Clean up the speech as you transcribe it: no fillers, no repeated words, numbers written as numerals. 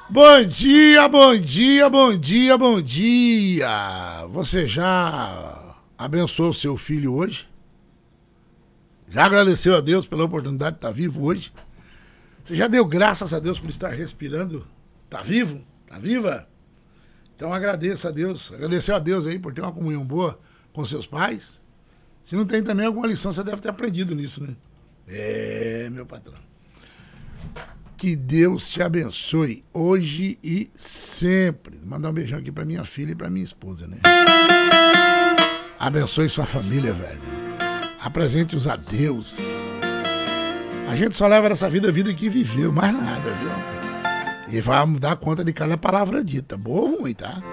Bom dia, bom dia, bom dia, bom dia. Você já abençoou o seu filho hoje? Já agradeceu a Deus pela oportunidade de estar vivo hoje? Você já deu graças a Deus por estar respirando? Tá vivo? Tá viva? Então agradeça a Deus. Agradeceu a Deus aí por ter uma comunhão boa com seus pais. Se não tem também alguma lição, você deve ter aprendido nisso, né? Meu patrão. Que Deus te abençoe hoje e sempre. Vou mandar um beijão aqui pra minha filha e pra minha esposa, né? Abençoe sua família, velho. Apresente-os a Deus. A gente só leva nessa vida a vida que viveu, mais nada, viu? E vai dar conta de cada palavra dita, boa ou ruim, tá?